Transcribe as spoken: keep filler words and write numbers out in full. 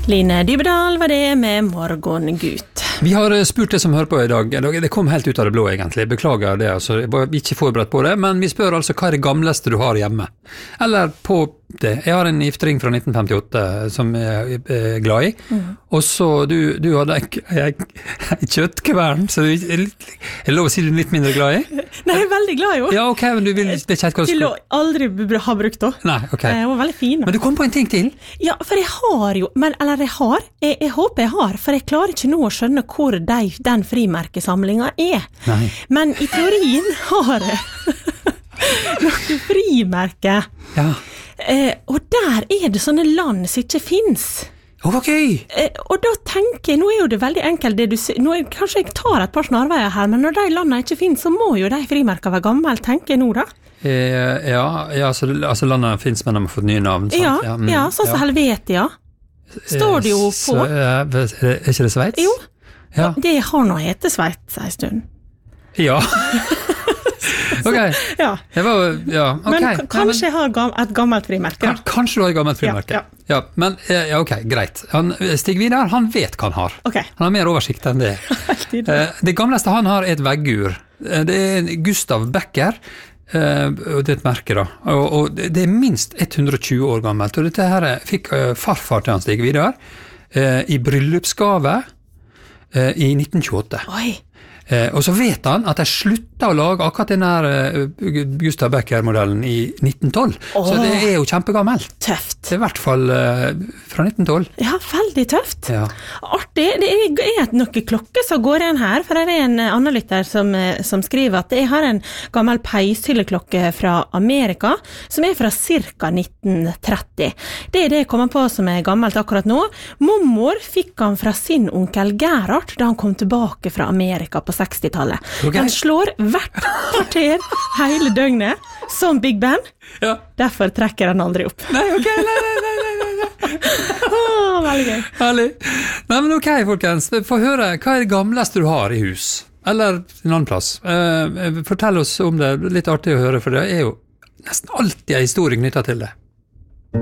Line Dybedal var det med Morgengut. Vi har spurt det som hører på i dag. Det kom helt ut av det blå egentlig. Beklager det, altså. Jeg var ikke forberedt på det, men vi spør altså hva er det gamleste du har hjemme? Eller på det. Jeg har en giftering fra nitten femtiåtte som jeg er glad i. Mm. Og så du, du hadde en kjøttkvern, så du, er det lov å si du er litt mindre glad i? Nei, jeg er veldig glad jo. Ja, ok, men du vil ikke hva du skulle... Du aldri ha brukt da. Nei, ok. Det var veldig fin. Men du kom på en ting til? Ja, for jeg har jo, men, eller jeg har, jeg, jeg håper jeg har, for jeg klarer ikke nå å skjønne hvor de, den frimerkesamlingen er. Nei. Men i teorien har jeg noen frimerke. Ja. Eh, og der er det sånne land som ikke finnes. Å, hva gøy! Eh, og da tenker jeg, nå er jo det veldig enkelt det du sier, nå er, kanskje jeg tar et par snarveier her, men når de landene ikke finnes, så må jo de frimerkene være gammel, tenker jeg nå da. Eh, ja, ja altså, altså landene finnes, men de har fått nye navn. Sant? Ja, ja, mm, ja, sånn som ja. Helvetia. Står det jo på. Så, er ikke det Sveits? Jo, ja. Det har nå hete Sveits en stund. Ja. Ok, ja. Det var, ja, okay. Men kanskje jeg har et gammelt frimerke. Kanskje du har et gammelt frimerke. Ja, ja. Ja, men ja, ok, greit. Han, Stig Vidar, han vet hva han har. Okay. Han har mer oversikt enn det. Det gamleste han har er et veggur. Det er Gustav Becker, og det er et merke da. Og det er minst hundre og tjue år gammelt. Og dette her fikk farfar til han Stig Vidar i bryllupsgave i nitten tjueåtte. Oi! Eh, og så vet han at de slutta å lage akkurat den her uh, Gustav Becker-modellen i nitten tolv. Oh, så det er jo kjempegammelt. Tøft. Det er i hvert fall uh, fra nitten tolv. Ja, veldig tøft. Ja. Artig. Det er noen klokker som går igjen her, for det er en annen lytter som, som skriver at jeg har en gammel peishyleklokke fra Amerika, som er fra cirka nitten tretti. Det er det jeg kommer på som er gammelt akkurat nå. Mormor fikk han fra sin onkel Gerhard da han kom tilbake fra Amerika på sekstitallet. Okay. Den slår hvert kvarter hele døgnet som Big Ben. Ja. Derfor trekker den aldri opp. Nei, ok, nei, nei, nei, nei, nei. Åh, veldig gøy. Herlig. Nei, men ok, folkens. Få høre, hva er det gamleste du har i hus? Eller en annen plass? Uh, fortell oss om det. Litt artig å høre, for det er jo nesten alltid en historie knyttet til det.